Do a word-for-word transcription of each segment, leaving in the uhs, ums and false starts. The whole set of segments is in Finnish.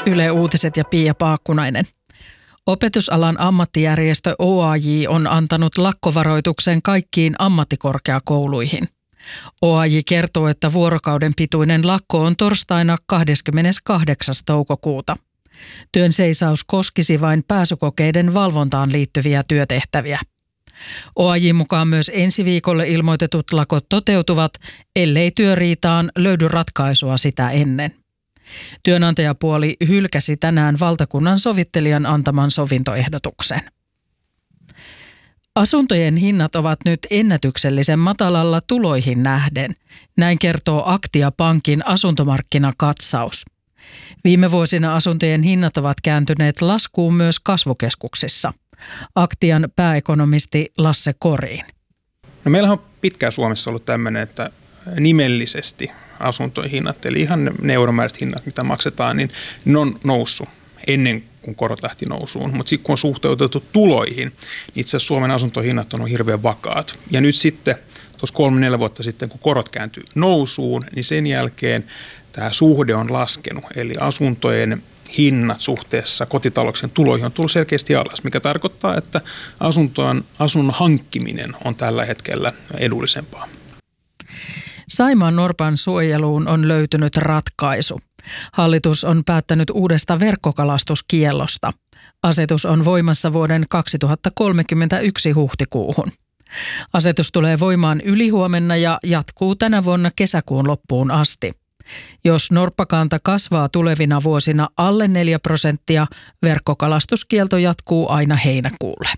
Yle Uutiset ja Pia Paakkunainen. Opetusalan ammattijärjestö O A J on antanut lakkovaroituksen kaikkiin ammattikorkeakouluihin. O A J kertoo, että vuorokauden pituinen lakko on torstaina kahdeskymmeneskahdeksas toukokuuta. Työn seisaus koskisi vain pääsykokeiden valvontaan liittyviä työtehtäviä. O A J mukaan myös ensi viikolle ilmoitetut lakot toteutuvat, ellei työriitaan löydy ratkaisua sitä ennen. Työnantajapuoli hylkäsi tänään valtakunnan sovittelijan antaman sovintoehdotuksen. Asuntojen hinnat ovat nyt ennätyksellisen matalalla tuloihin nähden. Näin kertoo Aktia Pankin asuntomarkkinakatsaus. Viime vuosina asuntojen hinnat ovat kääntyneet laskuun myös kasvukeskuksissa. Aktian pääekonomisti Lasse Koriin. No meillähän on pitkään Suomessa ollut tämmöinen, että nimellisesti asuntojen hinnat, eli ihan ne euromääräiset hinnat, mitä maksetaan, niin ne on noussut ennen kuin korot lähti nousuun. Mutta sitten kun on suhteutettu tuloihin, niin itse asiassa Suomen asuntohinnat on hirveän vakaat. Ja nyt sitten, tuossa kolme neljä vuotta sitten, kun korot kääntyi nousuun, niin sen jälkeen tämä suhde on laskenut. Eli asuntojen hinnat suhteessa kotitalouksien tuloihin on tullut selkeästi alas, mikä tarkoittaa, että asuntojen, asunnon hankkiminen on tällä hetkellä edullisempaa. Saimaan norpan suojeluun on löytynyt ratkaisu. Hallitus on päättänyt uudesta verkkokalastuskiellosta. Asetus on voimassa vuoden kaksituhattakolmekymmentäyksi huhtikuuhun. Asetus tulee voimaan ylihuomenna ja jatkuu tänä vuonna kesäkuun loppuun asti. Jos norppakanta kasvaa tulevina vuosina alle neljä prosenttia, verkkokalastuskielto jatkuu aina heinäkuulle.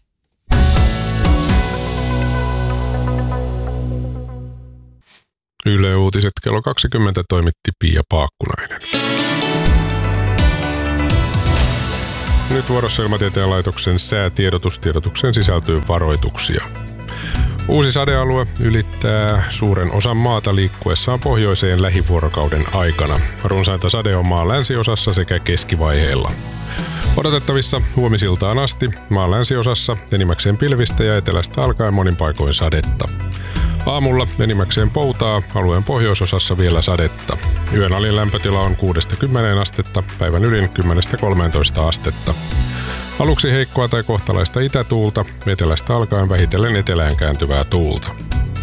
Yle Uutiset kello kaksikymmentä toimitti Pia Paakkunainen. Nyt vuorossa Ilmatieteen laitoksen säätiedotustiedotukseen sisältyy varoituksia. Uusi sadealue ylittää suuren osan maata liikkuessaan pohjoiseen lähivuorokauden aikana. Runsainta sade on maan länsiosassa sekä keskivaiheilla. Odotettavissa huomisiltaan asti maan länsiosassa enimmäkseen pilvistä ja etelästä alkaen monin paikoin sadetta. Aamulla enimmäkseen poutaa, alueen pohjoisosassa vielä sadetta. Yön alin lämpötila on kuudesta kymmeneen astetta, päivän ylin kymmenestä kolmeentoista astetta. Aluksi heikkoa tai kohtalaista itätuulta, etelästä alkaen vähitellen etelään kääntyvää tuulta.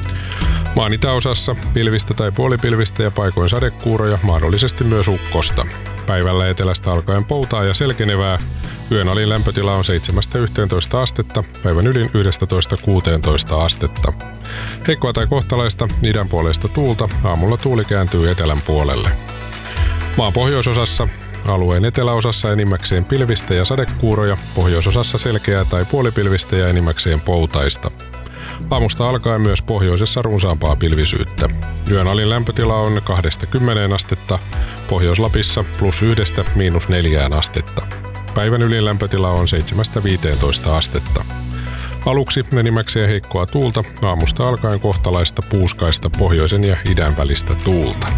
Maan itäosassa pilvistä tai puolipilvistä ja paikoin sadekuuroja, mahdollisesti myös ukkosta. Päivällä etelästä alkaen poutaa ja selkenevää. Yön alin lämpötila on seitsemästä yhteentoista astetta, päivän ylin yhdestätoista kuuteentoista astetta. Heikkoa tai kohtalaista idän puolesta tuulta, aamulla tuuli kääntyy etelän puolelle. Maan pohjoisosassa, alueen eteläosassa enimmäkseen pilvistä ja sadekuuroja, pohjoisosassa selkeää tai puolipilvistä ja enimmäkseen poutaista. Aamusta alkaen myös pohjoisessa runsaampaa pilvisyyttä. Yön alin lämpötila on kahdesta kymmeneen astetta, Pohjois-Lapissa plus yhdestä miinus neljään astetta. Päivän ylin lämpötila on seitsemästä viiteentoista astetta. Aluksi enimmäkseen heikkoa tuulta, aamusta alkaen kohtalaista puuskaista pohjoisen ja idän välistä tuulta.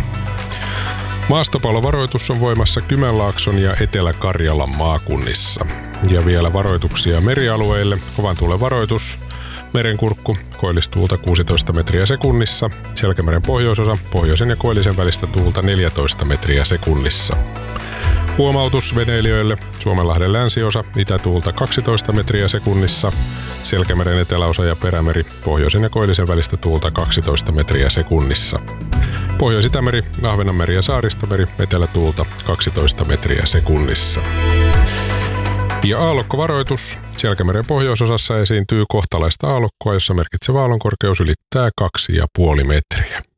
Maastopallovaroitus on voimassa Kymenlaakson ja Etelä-Karjalan maakunnissa. Ja vielä varoituksia merialueille. Kovan tuulen varoitus. Merenkurkku, koillistuulta kuusitoista metriä sekunnissa. Selkämeren pohjoisosa, pohjoisen ja koillisen välistä tuulta neljätoista metriä sekunnissa. Huomautus veneilijöille. Suomenlahden länsiosa, itätuulta kaksitoista metriä sekunnissa. Selkämeren eteläosa ja perämeri, pohjoisen ja koillisen välistä tuulta kaksitoista metriä sekunnissa. Pohjois-Itämeri, Ahvenanmeri ja Saaristomeri, etelätuulta kaksitoista metriä sekunnissa. Ja aallokkovaroitus. Selkämeren pohjoisosassa esiintyy kohtalaista aallokkoa, jossa merkitsevä aallonkorkeus ylittää kaksi pilkku viisi metriä.